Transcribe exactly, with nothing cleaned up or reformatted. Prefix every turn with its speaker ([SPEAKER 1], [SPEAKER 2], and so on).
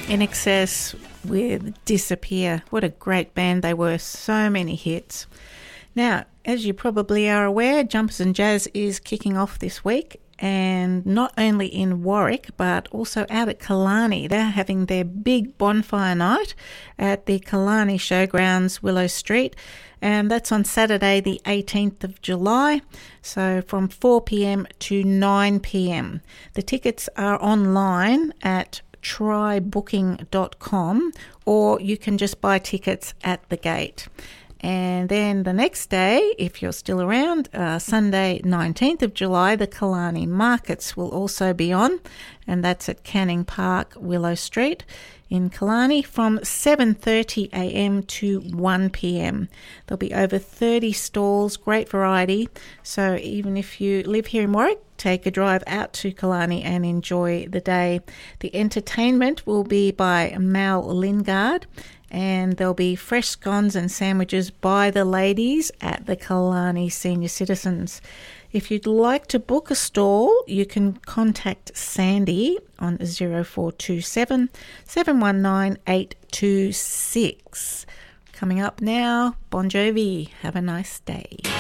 [SPEAKER 1] I N X S with Disappear. What a great band they were. So many hits. Now, as you probably are aware, Jumpers and Jazz is kicking off this week, and not only in Warwick but also out at Killarney. They're having their big bonfire night at the Killarney Showgrounds, Willow Street, and that's on Saturday the eighteenth of July, so from four p.m. to nine p.m. The tickets are online at try booking dot com, or you can just buy tickets at the gate. And then the next day, if you're still around, uh, Sunday nineteenth of July, the Killarney Markets will also be on, and that's at Canning Park, Willow Street in Killarney from seven thirty a.m. to one p.m. There'll be over thirty stalls, great variety. So even if you live here in Warwick, take a drive out to Killarney and enjoy the day. The entertainment will be by Mal Lingard, and there'll be fresh scones and sandwiches by the ladies at the Killarney Senior Citizens. If you'd like to book a stall, you can contact Sandy on zero four two seven, seven one nine, eight two six. Coming up now, Bon Jovi. Have a nice day.